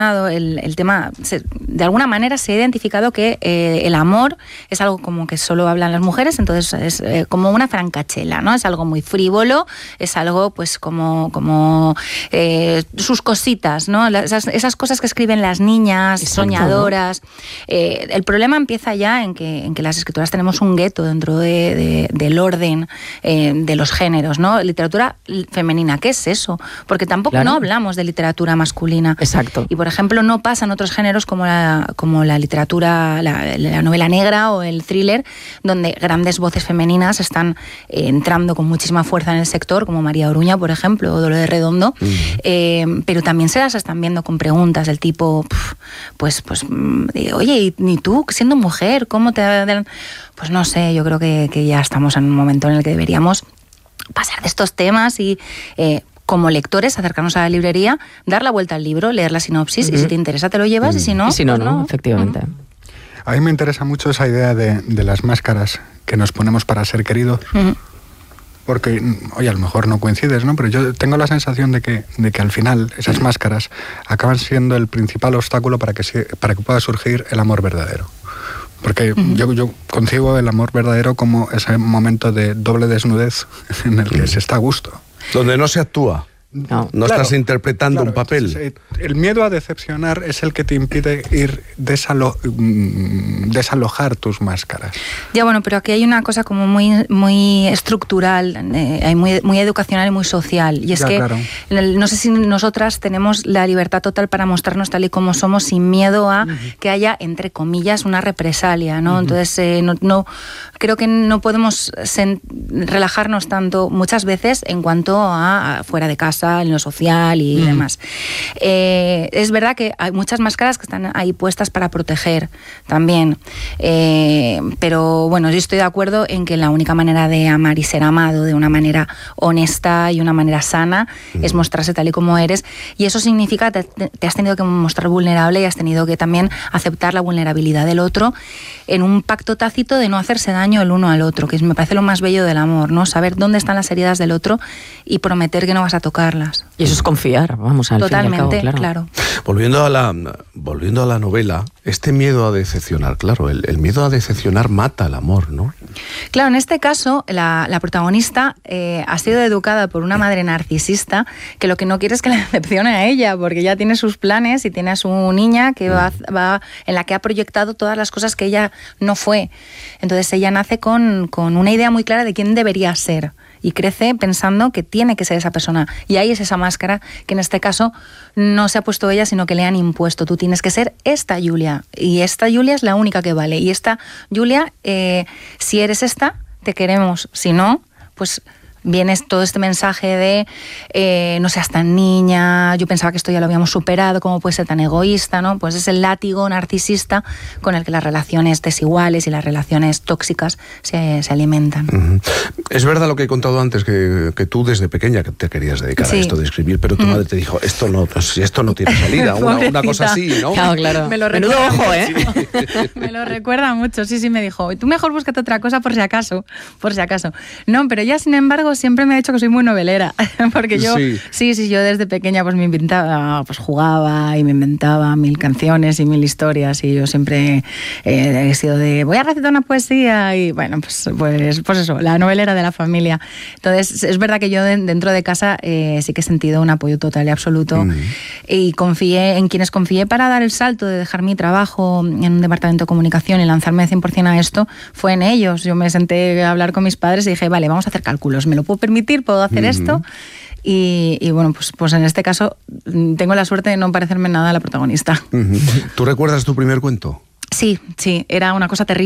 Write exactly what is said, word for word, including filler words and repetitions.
El, el tema, se, de alguna manera se ha identificado que eh, el amor es algo como que solo hablan las mujeres, entonces es eh, como una francachela, ¿no? Es algo muy frívolo, es algo pues como, como eh, sus cositas, ¿no? Esas, esas cosas que escriben las niñas, exacto, soñadoras. Eh, el problema empieza ya en que, en que las escritoras tenemos un gueto dentro de, de, del orden eh, de los géneros, ¿no? Literatura femenina, ¿qué es eso? Porque tampoco claro. no hablamos de literatura masculina. Exacto. Y por ejemplo, no pasa en otros géneros como la, como la literatura, la, la novela negra o el thriller, donde grandes voces femeninas están eh, entrando con muchísima fuerza en el sector, como María Oruña, por ejemplo, o Dolores Redondo, mm. eh, pero también se las están viendo con preguntas del tipo, pff, pues, pues, de, oye, ¿y tú, siendo mujer, cómo te...? Pues no sé, yo creo que, que ya estamos en un momento en el que deberíamos pasar de estos temas y... Eh, como lectores, acercarnos a la librería, dar la vuelta al libro, leer la sinopsis, uh-huh. y si te interesa te lo llevas, uh-huh. y si no, y si no, pues no, no, efectivamente. Uh-huh. A mí me interesa mucho esa idea de, de las máscaras que nos ponemos para ser queridos, uh-huh. porque, oye, a lo mejor no coincides, ¿no? Pero yo tengo la sensación de que, de que al final esas uh-huh. máscaras acaban siendo el principal obstáculo para que, para que pueda surgir el amor verdadero. Porque uh-huh. yo, yo concibo el amor verdadero como ese momento de doble desnudez en el que uh-huh. se está a gusto. Donde no se actúa. No, no claro, estás interpretando claro, un papel. El miedo a decepcionar es el que te impide ir desalo, desalojar tus máscaras. Ya bueno, pero aquí hay una cosa como muy, muy estructural, eh, muy, muy educacional y muy social. Y es ya, que claro. no sé si nosotras tenemos la libertad total para mostrarnos tal y como somos sin miedo a uh-huh. que haya, entre comillas, una represalia, ¿no? Uh-huh. Entonces, eh, no, no, creo que no podemos sen- relajarnos tanto muchas veces en cuanto a, a fuera de casa, en lo social y mm. demás. Eh, es verdad que hay muchas máscaras que están ahí puestas para proteger también, eh, pero bueno, yo estoy de acuerdo en que la única manera de amar y ser amado de una manera honesta y una manera sana mm. es mostrarse tal y como eres, y eso significa que te, te has tenido que mostrar vulnerable y has tenido que también aceptar la vulnerabilidad del otro en un pacto tácito de no hacerse daño el uno al otro, que me parece lo más bello del amor, ¿no? Saber dónde están las heridas del otro y prometer que no vas a tocar. Y eso es confiar, vamos, al totalmente, fin y al cabo, claro. claro. Volviendo a la, volviendo a la novela, este miedo a decepcionar, claro, el, el miedo a decepcionar mata el amor, ¿no? Claro, en este caso, la, la protagonista eh, ha sido educada por una madre narcisista que lo que no quiere es que la decepcione a ella, porque ya tiene sus planes y tiene a su niña que va, va en la que ha proyectado todas las cosas que ella no fue. Entonces ella nace con, con una idea muy clara de quién debería ser. Y crece pensando que tiene que ser esa persona. Y ahí es esa máscara que en este caso no se ha puesto ella, sino que le han impuesto. Tú tienes que ser esta Julia. Y esta Julia es la única que vale. Y esta Julia, eh, si eres esta, te queremos. Si no, pues viene todo este mensaje de eh, no seas tan niña, yo pensaba que esto ya lo habíamos superado, ¿cómo puedes ser tan egoísta? ¿No? Pues es el látigo narcisista con el que las relaciones desiguales y las relaciones tóxicas se, se alimentan. Uh-huh. Es verdad lo que he contado antes, que, que tú desde pequeña que te querías dedicar sí. a esto de escribir, pero tu uh-huh. madre te dijo, esto no, pues, esto no tiene salida, una, una cosa así, ¿no? Claro, claro. Me lo recuerda, ojo, ¿eh? Me lo recuerda mucho, sí, sí, me dijo, tú mejor búscate otra cosa por si acaso, por si acaso. No, pero ella, sin embargo, siempre me ha dicho que soy muy novelera, porque yo, sí. sí, sí, yo desde pequeña pues me inventaba, pues jugaba y me inventaba mil canciones y mil historias, y yo siempre eh, he sido de, voy a recitar una poesía, y bueno, pues, pues, pues eso, la novelera de la familia. Entonces, es verdad que yo de, dentro de casa eh, sí que he sentido un apoyo total y absoluto, mm. y confié en quienes confié para dar el salto de dejar mi trabajo en un departamento de comunicación y lanzarme de cien por ciento a esto, fue en ellos. Yo me senté a hablar con mis padres y dije, vale, vamos a hacer cálculos, ¿me lo puedo permitir? ¿Puedo hacer uh-huh. esto? Y, y bueno, pues, pues en este caso tengo la suerte de no parecerme nada a la protagonista. Uh-huh. ¿Tú recuerdas tu primer cuento? Sí, sí, era una cosa terrible.